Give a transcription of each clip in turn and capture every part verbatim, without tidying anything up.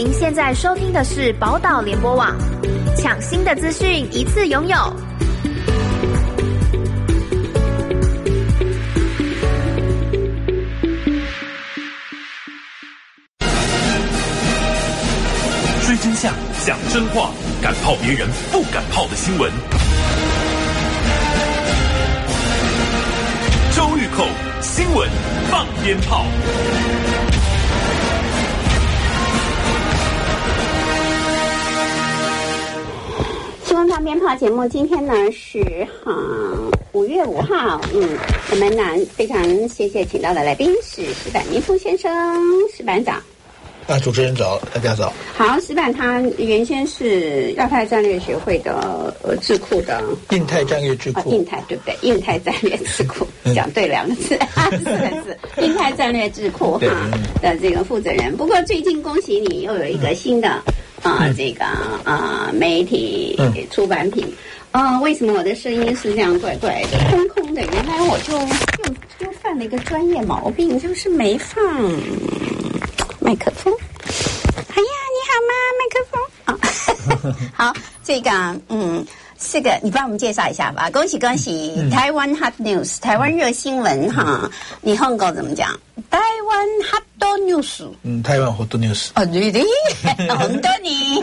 您现在收听的是宝岛联播网，抢新的资讯一次拥有。 追真相，讲真话，敢泡别人不敢泡的新闻。周玉蔻新闻放鞭炮。 新闻放鞭炮节目，今天呢是哈五月五号，嗯，我们呢非常谢谢请到的来宾是石板民夫先生，石板长。 啊，主持人早，大家早。 好，石板他原先是亚太战略学会的呃智库的印太战略智库， 啊、印太对不对？印太战略智库讲对两个字，四个字，印太战略智库哈的这个负责人。不过最近恭喜你又有一个新的啊、呃、这个啊、呃、媒体出版品。啊、呃，为什么我的声音是这样怪怪的、空空的？原来我就又又犯了一个专业毛病，就是没放麦克风。哎呀，你好吗？麦克风啊，好，这个嗯，这个你帮我们介绍一下吧。恭喜恭喜，嗯、台湾 Hot News， 台湾热新闻哈。你香港怎么讲？台湾 Hot News。嗯， 台湾 Hot News。 哦，对对，很多你。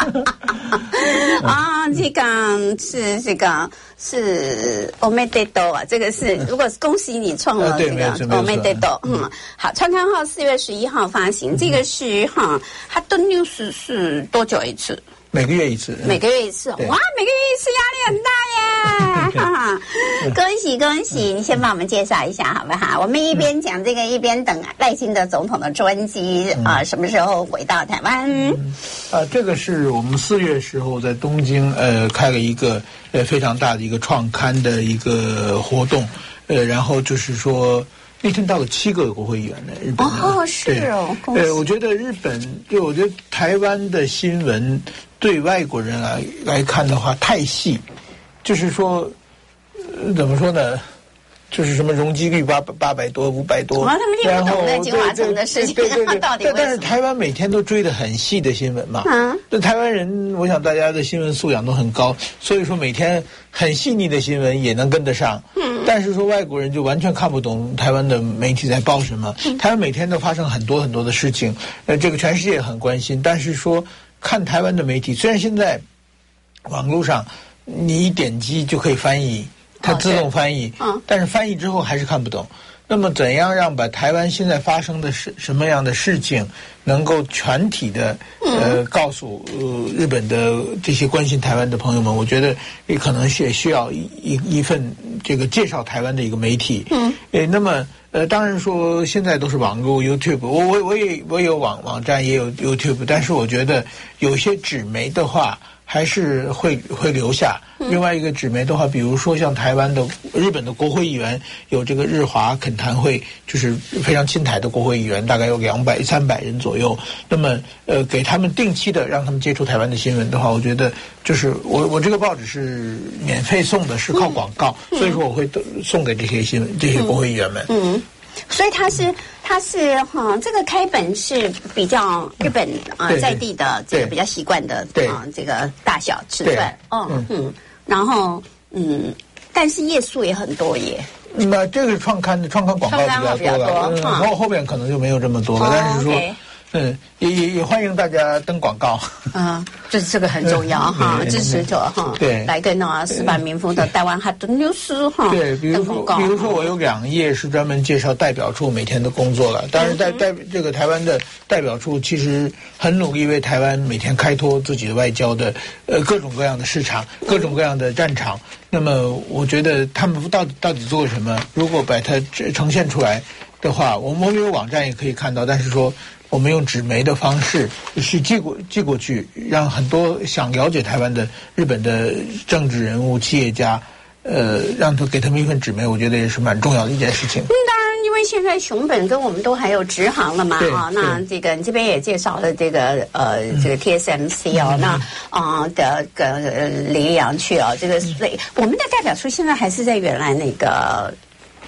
啊，这个是这个是 Omedeto 啊，这个是如果是恭喜你创了这个 Omedeto， 嗯，好，创刊号四月十一号发行，这个是哈 Hot News 是多久一次？ 每个月一次， 每个月一次，哇，每个月一次压力很大耶！哈哈，恭喜恭喜！你先帮我们介绍一下好不好？我们一边讲这个，一边等赖清德总统的专机啊、呃，什么时候回到台湾？ 嗯、啊，这个是我们四月时候在东京呃开了一个呃非常大的一个创刊的一个活动，呃，然后就是说。那天到了七个国会议员呢，日本哦，是哦， 呃，我觉得日本就我觉得台湾的新闻对外国人来来看的话太细，就是说、呃、怎么说呢？就是什么容积率八八百多、五百多， 他们听不懂在金华城的事情， 对对对， 到底为什么？ 但是台湾每天都追得很细的新闻嘛，嗯，那台湾人，我想大家的新闻素养都很高，所以说每天很细腻的新闻也能跟得上，嗯，但是说外国人就完全看不懂台湾的媒体在报什么。嗯、台湾每天都发生很多很多的事情，呃，这个全世界很关心，但是说看台湾的媒体，虽然现在网络上你一点击就可以翻译。它自动翻译，嗯，但是翻译之后还是看不懂。那么，怎样让把台湾现在发生的是什么样的事情，能够全体的呃告诉呃日本的这些关心台湾的朋友们？我觉得也可能也需要一一一份这个介绍台湾的一个媒体。嗯，呃，那么呃，当然说现在都是网络 YouTube， 我我我也我有网网站也有 YouTube， 但是我觉得有些纸媒的话。还是会会留下。另外一个纸媒的话，比如说像台湾的、日本的国会议员有这个日华恳谈会，就是非常亲台的国会议员，大概有两百、三百人左右。那么，呃，给他们定期的让他们接触台湾的新闻的话，我觉得就是我我这个报纸是免费送的，是靠广告，嗯、所以说我会送给这些新闻这些国会议员们。 嗯。嗯所以它是它是哈、嗯，这个开本是比较日本啊、呃、在地的这个比较习惯的啊、呃、这个大小尺寸，哦 嗯, 嗯，然后嗯，但是页数也很多耶。 那这个是创刊的创刊广告比较多了，嗯，然后后面可能就没有这么多了，哦、但是说。Okay嗯，也也也欢迎大家登广告啊，这这个很重要哈，支持者哈， 对， 来跟那石板民夫的台湾 Hot News 哈， 对，比如说比如说我有两页是专门介绍代表处每天的工作了，当然代代这个台湾的代表处其实很努力为台湾每天开拓自己的外交的呃各种各样的市场，各种各样的战场。那么我觉得他们到底到底做什么？如果把它呈现出来的话，我们有网站也可以看到，但是说。我们用纸媒的方式是寄过寄过去，让很多想了解台湾的日本的政治人物、企业家，呃，让他给他们一份纸媒，我觉得也是蛮重要的一件事情。 嗯，当然，因为现在熊本跟我们都还有直航了嘛，啊，那这个你这边也介绍了这个呃这个 T S M C 哦，嗯、那啊、呃、的个呃李阳去哦，这个所以我们的代表处现在还是在原来那个。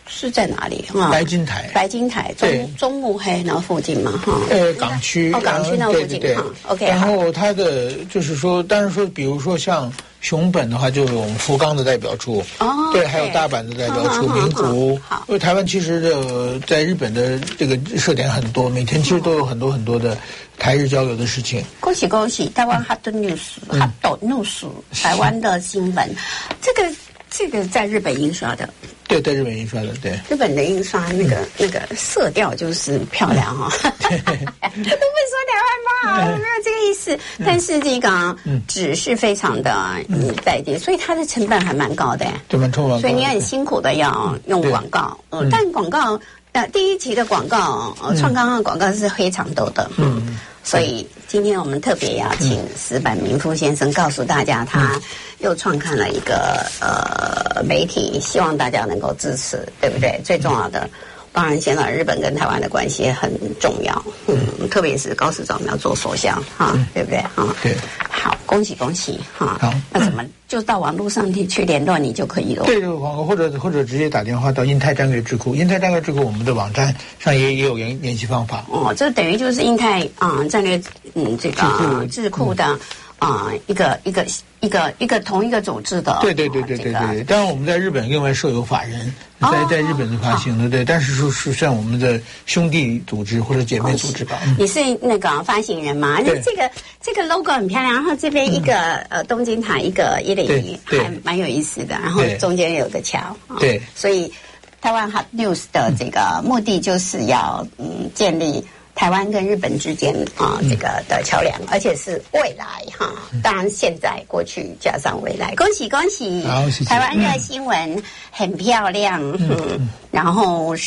是在哪里啊？ 白金台， 白金台中中目黑那附近嘛，哈。 呃，港区， 哦，港区那附近哈。OK。 然后它的就是说，当然说，比如说像熊本的话，就是我们福冈的代表处， 哦， 对，还有大阪的代表处，名古屋。好，因为台湾其实的在日本的这个设点很多，每天其实都有很多很多的台日交流的事情。 恭喜恭喜，台湾 Hot News， Hot News， 台湾的新闻，这个这个在日本印刷的。 对，在日本印刷的，对。 日本的印刷那个、嗯、那个色调就是漂亮哈、哦，都不说台湾不好，没有这个意思。嗯、但是这个纸是非常的嗯在地，所以它的成本还蛮高的， 对，蛮高的。 所以你很辛苦的要用广告，嗯，但广告呃第一期的广告，呃，创刊号广告是非常多的，嗯。嗯所以今天我们特别邀请石坂明夫先生告诉大家，他又创刊了一个呃媒体，希望大家能够支持，对不对？最重要的，当然现在日本跟台湾的关系很重要，嗯，特别是高市早苗做首相哈，对不对哈？ 对， 好，恭喜恭喜哈！好，那怎么就到网络上去去联络你就可以了？ 对，这个广告或者或者直接打电话到印太战略智库，印太战略智库我们的网站上也也有联联系方法。 哦，这等于就是印太啊、嗯、战略嗯这个智库的啊、嗯、一个一个一个一个同一个组织的。 对对对对对对对。当然我们在日本另外设有法人，在在日本的发行的，对，但是说是像我们的兄弟组织或者姐妹组织吧。 你是那个发行人吗？那这个这个 logo 很漂亮，然后这边一个、嗯、呃东京塔，一个一零一，还蛮有意思的。然后中间有个桥， 对， 所以台湾 Hot News 的这个目的就是要嗯建立台湾跟日本之间啊、呃、这个的桥梁，而且是未来哈，当然现在、过去加上未来，恭喜恭喜！ 好，谢谢。 台湾热新闻很漂亮，嗯，然后。